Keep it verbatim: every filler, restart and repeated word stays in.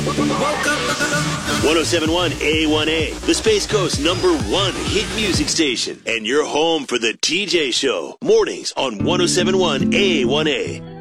one oh seven point one A one A, the Space Coast number one hit music station. And you're home for the T J Show. Mornings on one oh seven point one A one A.